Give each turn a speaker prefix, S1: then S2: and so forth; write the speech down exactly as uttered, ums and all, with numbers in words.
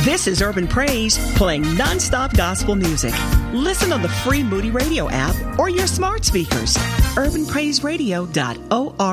S1: This is Urban Praise, playing nonstop gospel music. Listen on the free Moody Radio app or your smart speakers. urban praise radio dot org.